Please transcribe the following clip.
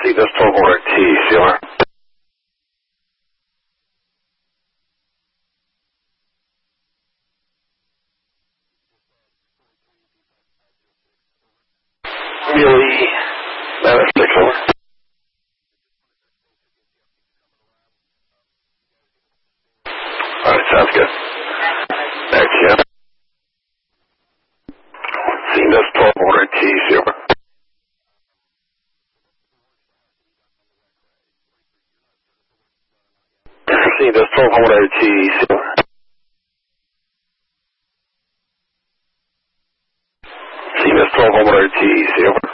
See this 1200 T, CR. Really, that is 6 over. Alright, sounds good. Next, yeah. See this 1200 T, CR. See this 1200 T, CR. See this 1200 T, CR.